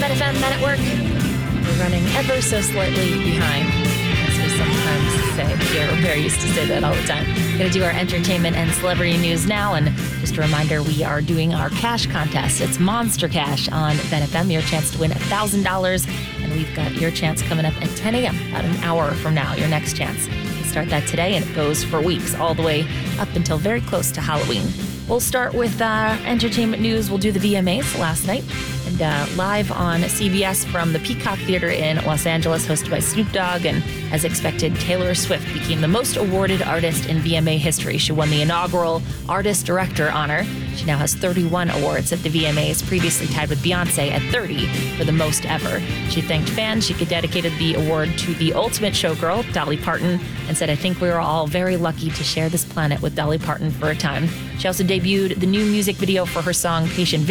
FM Men at Work. We're running ever so slightly behind, as we sometimes say here. We're very used to say that all the time. Going to do our entertainment and celebrity news now. And just a reminder, we are doing our cash contest. It's Monster Cash on Ben FM. Your chance to win $1,000. And we've got your chance coming up at 10 a.m., about an hour from now, your next chance. We start that today, and it goes for weeks, all the way up until very close to Halloween. We'll start with entertainment news. We'll do the VMAs last night. And live on CBS from the Peacock Theater in Los Angeles, hosted by Snoop Dogg. And as expected, Taylor Swift became the most awarded artist in VMA history. She won the inaugural Artist Director honor. She now has 31 awards at the VMAs, previously tied with Beyonce at 30 for the most ever. She thanked fans. She dedicated the award to the ultimate showgirl, Dolly Parton, and said, "I think we were all very lucky to share this planet with Dolly Parton for a time." She also debuted the new music video for her song Patient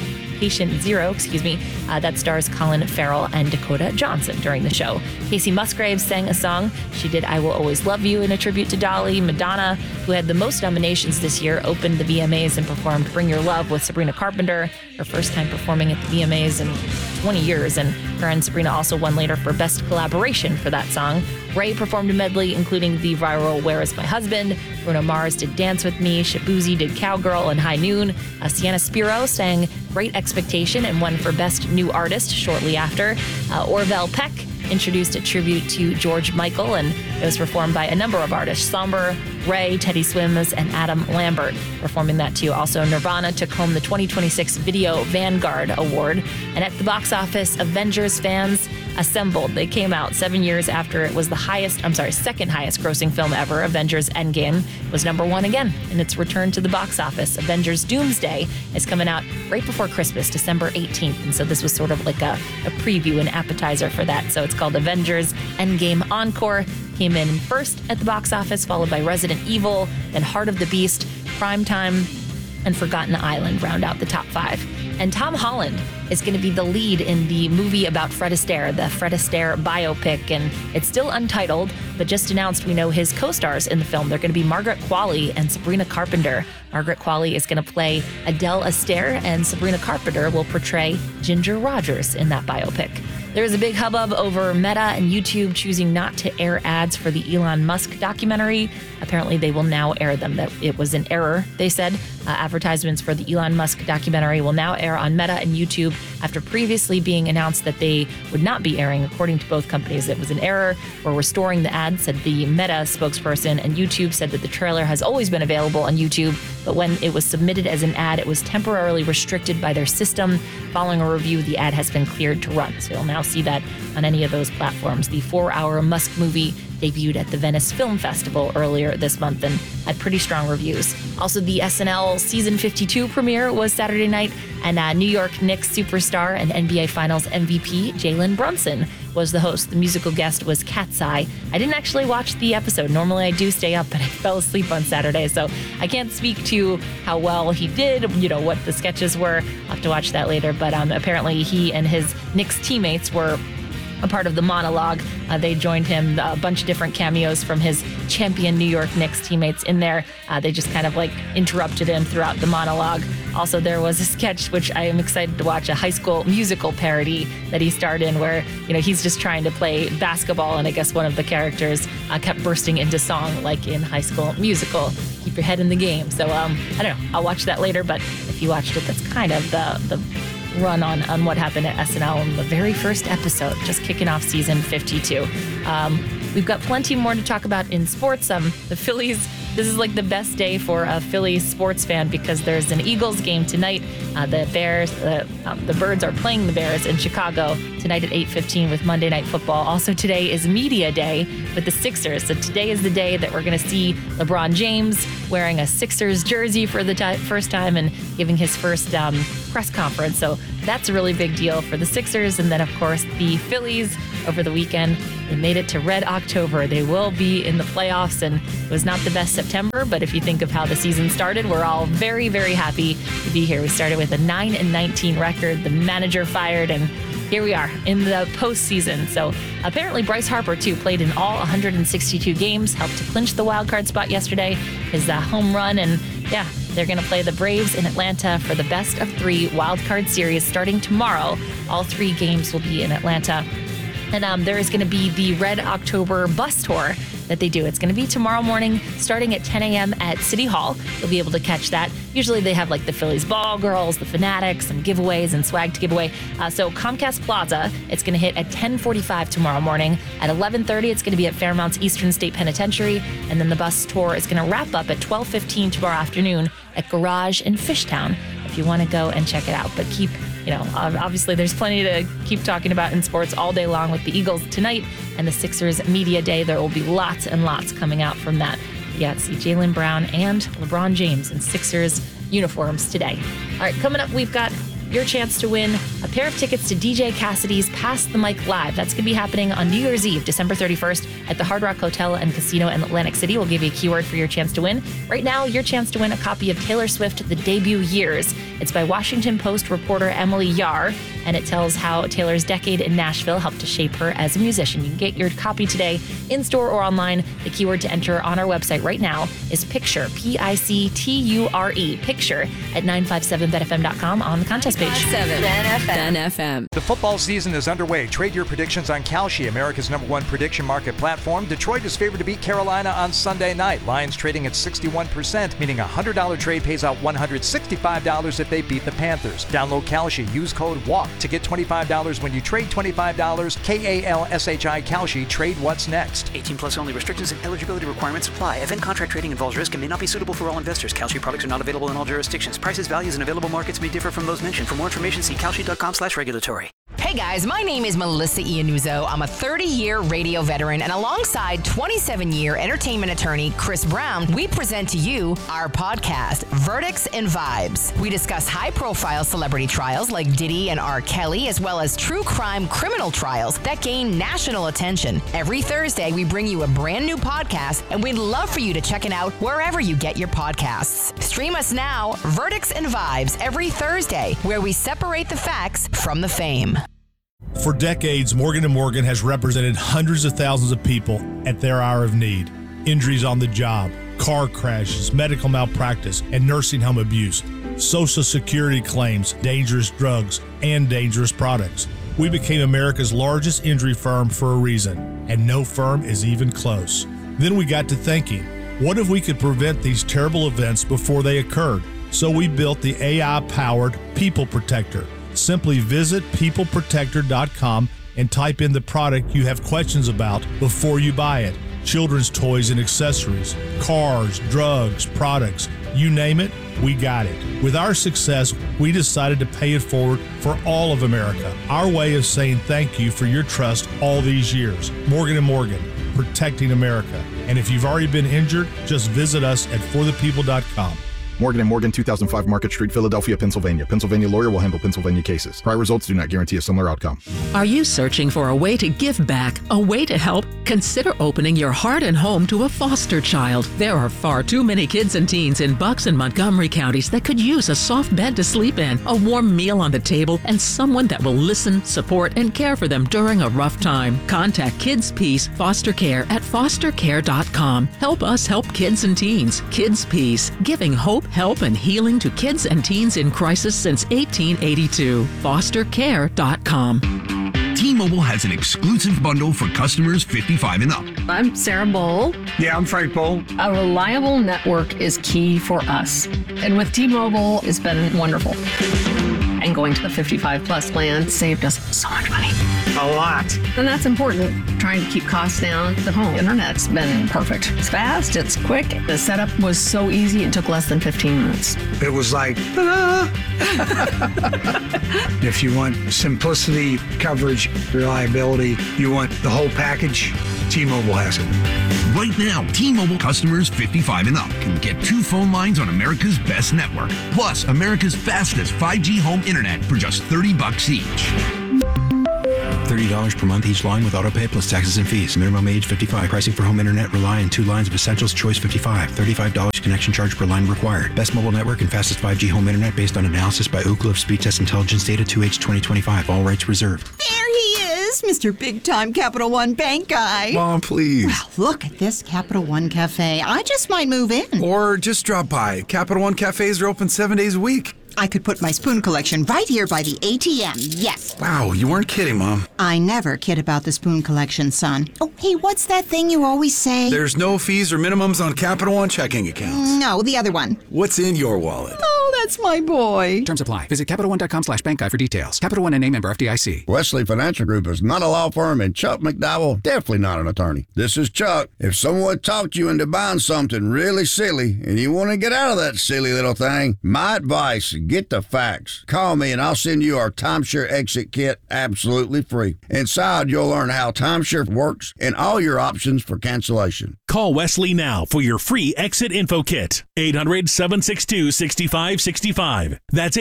Zero, that stars Colin Farrell and Dakota Johnson during the show. Casey Musgraves sang a song. She did I Will Always Love You in a tribute to Dolly. Madonna, who had the most nominations this year, opened the VMAs and performed Bring Your Love with Sabrina Carpenter, her first time performing at the VMAs in 20 years. And her and Sabrina also won later for Best Collaboration for that song. Ray performed a medley, including the viral Where Is My Husband? Bruno Mars did Dance With Me. Shabuzi did Cowgirl and High Noon. Sienna Spiro sang Great Expectation and won for Best New Artist shortly after. Orville Peck introduced a tribute to George Michael, and it was performed by a number of artists: Somber, Ray, Teddy Swims, and Adam Lambert performing that too. Also, Nirvana took home the 2026 Video Vanguard Award. And at the box office, Avengers fans assembled. They came out 7 years after it was second highest grossing film ever. Avengers Endgame was number one again in its return to the box office. Avengers Doomsday is coming out right before Christmas, December 18th. And so this was sort of like a preview, an appetizer for that. So it's called Avengers Endgame Encore. Came in first at the box office, followed by Resident Evil, then Heart of the Beast, Primetime, and Forgotten Island round out the top five. And Tom Holland is going to be the lead in the movie about Fred Astaire, the Fred Astaire biopic. And it's still untitled, but just announced we know his co-stars in the film. They're going to be Margaret Qualley and Sabrina Carpenter. Margaret Qualley is going to play Adele Astaire, and Sabrina Carpenter will portray Ginger Rogers in that biopic. There is a big hubbub over Meta and YouTube choosing not to air ads for the Elon Musk documentary. Apparently, they will now air them. That it was an error, they said. Advertisements for the Elon Musk documentary will now air on Meta and YouTube after previously being announced that they would not be airing. According to both companies, it was an error. We're restoring the ad, said the Meta spokesperson, and YouTube said that the trailer has always been available on YouTube, but when it was submitted as an ad, it was temporarily restricted by their system. Following a review, the ad has been cleared to run. So you'll now see that on any of those platforms. The 4-hour Musk movie debuted at the Venice Film Festival earlier this month and had pretty strong reviews. Also, the SNL Season 52 premiere was Saturday night, and New York Knicks superstar and NBA Finals MVP Jalen Brunson was the host. The musical guest was Cat's Eye. I didn't actually watch the episode. Normally I do stay up, but I fell asleep on Saturday, so I can't speak to how well he did, what the sketches were. I'll have to watch that later, but apparently he and his Knicks teammates were a part of the monologue. They joined him, a bunch of different cameos from his champion New York Knicks teammates in there. They just kind of interrupted him throughout the monologue. Also, there was a sketch, which I am excited to watch, a High School Musical parody that he starred in where, he's just trying to play basketball, and I guess one of the characters kept bursting into song like in High School Musical. Keep your head in the game. So, I don't know. I'll watch that later, but if you watched it, that's kind of the run on what happened at SNL in the very first episode, just kicking off season 52. We've got plenty more to talk about in sports. The Phillies, this is the best day for a Phillies sports fan because there's an Eagles game tonight. The Birds are playing the Bears in Chicago tonight at 8:15 with Monday Night Football. Also today is Media Day with the Sixers. So today is the day that we're going to see LeBron James wearing a Sixers jersey for the first time and giving his first press conference. So that's a really big deal for the Sixers. And then, of course, the Phillies over the weekend, they made it to Red October. They will be in the playoffs, and it was not the best September, but if you think of how the season started, we're all very, very happy to be here. We started with a 9-19 record, the manager fired, and here we are in the postseason. So apparently Bryce Harper, too, played in all 162 games, helped to clinch the wild card spot yesterday, his home run, and yeah, They're going to play the Braves in Atlanta for the best of 3 wildcard series starting tomorrow. All 3 games will be in Atlanta. And there is going to be the Red October bus tour that they do. It's going to be tomorrow morning starting at 10 a.m. at City Hall. You'll be able to catch that. Usually they have like the Phillies Ball Girls, the Fanatics, some giveaways and swag to give away. So Comcast Plaza, it's going to hit at 10:45 tomorrow morning. At 11:30, it's going to be at Fairmount's Eastern State Penitentiary. And then the bus tour is going to wrap up at 12:15 tomorrow afternoon at Garage in Fishtown if you want to go and check it out. But keep, obviously there's plenty to keep talking about in sports all day long with the Eagles tonight and the Sixers Media Day. There will be lots and lots coming out from that. Yeah, see Jaylen Brown and LeBron James in Sixers uniforms today. All right, coming up, we've got your chance to win a pair of tickets to DJ Cassidy's Pass the Mic Live. That's going to be happening on New Year's Eve, December 31st at the Hard Rock Hotel and Casino in Atlantic City. We'll give you a keyword for your chance to win. Right now, your chance to win a copy of Taylor Swift, The Debut Years. It's by Washington Post reporter Emily Yar, and it tells how Taylor's decade in Nashville helped to shape her as a musician. You can get your copy today in-store or online. The keyword to enter on our website right now is PICTURE, P-I-C-T-U-R-E, PICTURE at 957betfm.com on the contest page. 7 FM. The football season is underway. Trade your predictions on Kalshi, America's #1 prediction market platform. Detroit is favored to beat Carolina on Sunday night. Lions trading at 61%, meaning a $100 trade pays out $165 if they beat the Panthers. Download Kalshi. Use code WALK to get $25 when you trade $25. Kalshi, Kalshi. Trade what's next. 18 plus only. Restrictions and eligibility requirements apply. Event contract trading involves risk and may not be suitable for all investors. Kalshi products are not available in all jurisdictions. Prices, values, and available markets may differ from those mentioned. For more information, see kalshi.com/regulatory. Hey guys, my name is Melissa Iannuzzo. I'm a 30-year radio veteran, and alongside 27-year entertainment attorney Chris Brown, we present to you our podcast, Verdicts and Vibes. We discuss high-profile celebrity trials like Diddy and R. Kelly, as well as true crime criminal trials that gain national attention. Every Thursday, we bring you a brand new podcast, and we'd love for you to check it out wherever you get your podcasts. Stream us now, Verdicts and Vibes, every Thursday, where we separate the facts from the fame. For decades, Morgan & Morgan has represented hundreds of thousands of people at their hour of need. Injuries on the job, car crashes, medical malpractice, and nursing home abuse, Social Security claims, dangerous drugs, and dangerous products. We became America's largest injury firm for a reason, and no firm is even close. Then we got to thinking, what if we could prevent these terrible events before they occurred? So we built the AI-powered People Protector. Simply visit peopleprotector.com and type in the product you have questions about before you buy it. Children's toys and accessories, cars, drugs, products, you name it, we got it. With our success, we decided to pay it forward for all of America. Our way of saying thank you for your trust all these years. Morgan & Morgan, protecting America. And if you've already been injured, just visit us at forthepeople.com. Morgan & Morgan, 2005 Market Street, Philadelphia, Pennsylvania. Pennsylvania lawyer will handle Pennsylvania cases. Prior results do not guarantee a similar outcome. Are you searching for a way to give back, a way to help? Consider opening your heart and home to a foster child. There are far too many kids and teens in Bucks and Montgomery counties that could use a soft bed to sleep in, a warm meal on the table, and someone that will listen, support, and care for them during a rough time. Contact Kids Peace Foster Care at fostercare.com. Help us help kids and teens. Kids Peace, giving hope, help, and healing to kids and teens in crisis since 1882. fostercare.com. T-Mobile has an exclusive bundle for customers 55 and up. I'm Sarah Bowl. Yeah, I'm Frank Bowl. A reliable network is key for us. And with T-Mobile, it's been wonderful. And going to the 55 plus plan saved us so much money. A lot. And that's important. Trying to keep costs down. The home internet's been perfect. It's fast, it's quick. The setup was so easy, it took less than 15 minutes. It was like, ta-da! If you want simplicity, coverage, reliability, you want the whole package, T-Mobile has it. Right now, T-Mobile customers 55 and up can get 2 phone lines on America's best network, plus America's fastest 5G home internet for just $30 each. $30 per month each line with autopay plus taxes and fees. Minimum age 55. Pricing for home internet rely on 2 lines of Essentials Choice 55. $35 connection charge per line required. Best mobile network and fastest 5G home internet based on analysis by Ookla of Speed Test Intelligence Data 2H 2025. All rights reserved. There he is, Yes, Mr. Big Time Capital One Bank guy. Mom, please. Well, look at this Capital One Cafe. I just might move in. Or just drop by. Capital One cafes are open 7 days a week. I could put my spoon collection right here by the ATM. Yes. Wow, you weren't kidding, Mom. I never kid about the spoon collection, son. Oh, hey, what's that thing you always say? There's no fees or minimums on Capital One checking accounts. No, the other one. What's in your wallet? Oh, that's my boy. Terms apply. Visit CapitalOne.com/bankguide for details. Capital One and name member FDIC. Wesley Financial Group is not a law firm, and Chuck McDowell definitely not an attorney. This is Chuck. If someone talked you into buying something really silly and you want to get out of that silly little thing, my advice, get the facts. Call me and I'll send you our timeshare exit kit absolutely free. Inside, you'll learn how timeshare works and all your options for cancellation. Call Wesley now for your free exit info kit. 800-762-6565. That's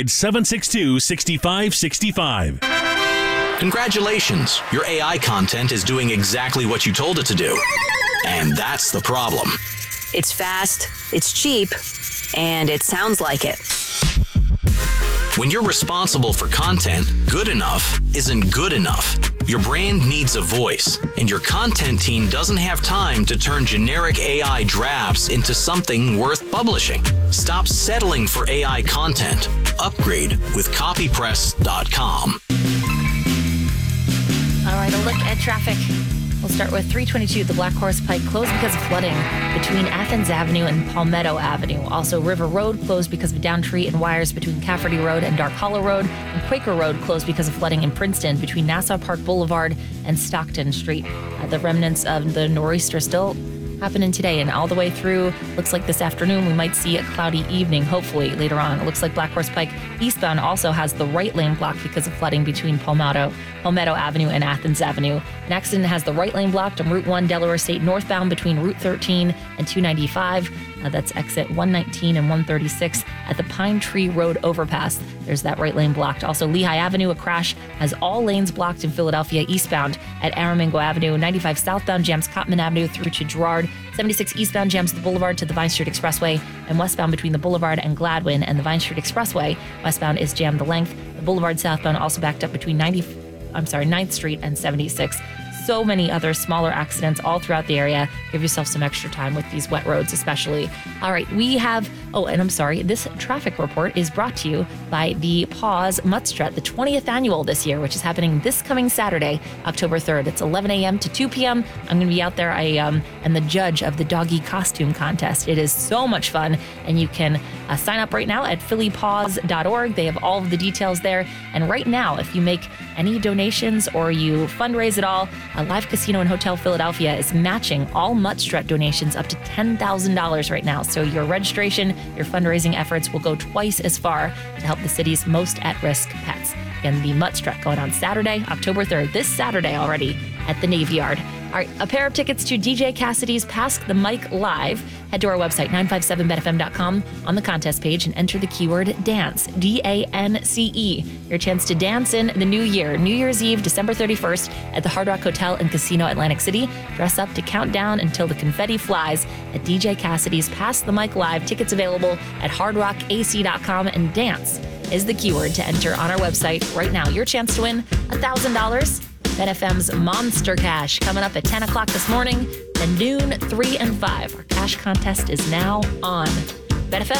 800-762-6565. Congratulations. Your AI content is doing exactly what you told it to do. And that's the problem. It's fast, it's cheap, and it sounds like it. When you're responsible for content, good enough isn't good enough. Your brand needs a voice, and your content team doesn't have time to turn generic AI drafts into something worth publishing. Stop settling for AI content. Upgrade with copypress.com. All right, a look at traffic. We'll start with 322, the Black Horse Pike closed because of flooding between Athens Avenue and Palmetto Avenue. Also, River Road closed because of downed tree and wires between Cafferty Road and Dark Hollow Road. And Quaker Road closed because of flooding in Princeton between Nassau Park Boulevard and Stockton Street. The remnants of the nor'easter still happening today and all the way through. Looks like this afternoon we might see a cloudy evening, hopefully later on. It looks like Black Horse Pike eastbound also has the right lane blocked because of flooding between Palmetto Avenue and Athens Avenue. An accident has the right lane blocked on Route 1 Delaware State northbound between Route 13 and 295. That's exit 119 and 136 at the Pine Tree Road overpass. There's that right lane blocked. Also, Lehigh Avenue, a crash has all lanes blocked in Philadelphia eastbound at Aramingo Avenue. 95 southbound jams Cottman Avenue through to Girard. 76 eastbound jams the Boulevard to the Vine Street Expressway, and westbound between the Boulevard and Gladwin and the Vine Street Expressway. Westbound is jammed the length. The Boulevard southbound also backed up between 9th Street and 76. So many other smaller accidents all throughout the area. Give yourself some extra time with these wet roads, especially. All right, we have, this traffic report is brought to you by the Paws Mutt Strut, the 20th annual this year, which is happening this coming Saturday, October 3rd. It's 11 a.m. to 2 p.m. I'm going to be out there. I am the judge of the doggy costume contest. It is so much fun, and you can sign up right now at phillypaws.org. They have all of the details there. And right now, if you make any donations or you fundraise at all, Live Casino and Hotel Philadelphia is matching all Mutt Strut donations up to $10,000 right now. So your registration, your fundraising efforts will go twice as far to help the city's most at-risk pets. Again, the Mutt Strut going on Saturday, October 3rd, this Saturday already at the Navy Yard. All right, a pair of tickets to DJ Cassidy's Pass the Mic Live. Head to our website, 957betfm.com, on the contest page and enter the keyword DANCE, D-A-N-C-E. Your chance to dance in the new year, New Year's Eve, December 31st at the Hard Rock Hotel and Casino, Atlantic City. Dress up to count down until the confetti flies at DJ Cassidy's Pass the Mic Live. Tickets available at hardrockac.com, and dance is the keyword to enter on our website right now. Your chance to win $1,000. BetFM's Monster Cash coming up at 10 o'clock this morning, then noon, 3 and 5. Our cash contest is now on. BetFM.